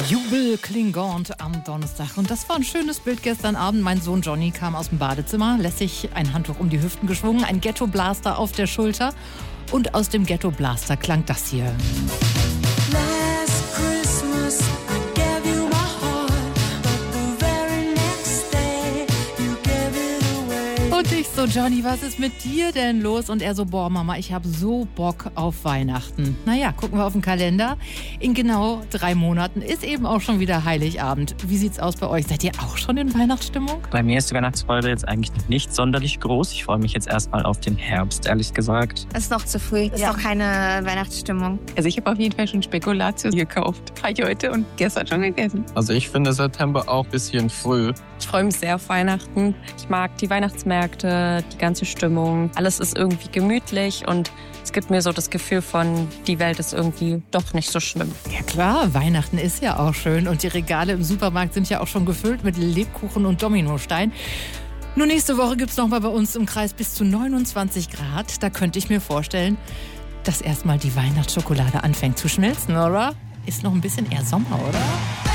Jubel klingant am Donnerstag. Und das war ein schönes Bild gestern Abend. Mein Sohn Johnny kam aus dem Badezimmer, lässig ein Handtuch um die Hüften geschwungen, ein Ghetto-Blaster auf der Schulter. Und aus dem Ghetto-Blaster klang das hier. Und ich so, Johnny, was ist mit dir denn los? Und er so, boah, Mama, ich habe so Bock auf Weihnachten. Naja, gucken wir auf den Kalender. In genau 3 Monaten ist eben auch schon wieder Heiligabend. Wie sieht's aus bei euch? Seid ihr auch schon in Weihnachtsstimmung? Bei mir ist die Weihnachtsfreude jetzt eigentlich noch nicht sonderlich groß. Ich freue mich jetzt erstmal auf den Herbst, ehrlich gesagt. Es ist noch zu früh. Es ist noch keine Weihnachtsstimmung. Also ich habe auf jeden Fall schon Spekulatius gekauft. Habe ich heute und gestern schon gegessen. Also ich finde September auch ein bisschen früh. Ich freue mich sehr auf Weihnachten. Ich mag die Weihnachtsmärkte, die ganze Stimmung. Alles ist irgendwie gemütlich und es gibt mir so das Gefühl von, die Welt ist irgendwie doch nicht so schlimm. Ja klar, Weihnachten ist ja auch schön und die Regale im Supermarkt sind ja auch schon gefüllt mit Lebkuchen und Dominostein. Nur nächste Woche gibt es nochmal bei uns im Kreis bis zu 29 Grad. Da könnte ich mir vorstellen, dass erstmal die Weihnachtsschokolade anfängt zu schmelzen, oder? Ist noch ein bisschen eher Sommer, oder?